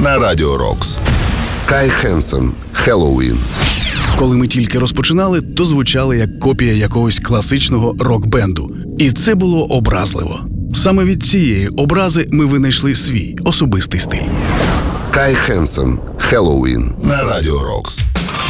на Радіо Рокс. Кай Хенсон, Хеллоуін. Коли ми тільки розпочинали, то звучали як копія якогось класичного рок-бенду. І це було образливо. Саме від цієї образи ми винайшли свій особистий стиль. Кай Хенсон, Хеллоуін на Радіо Рокс.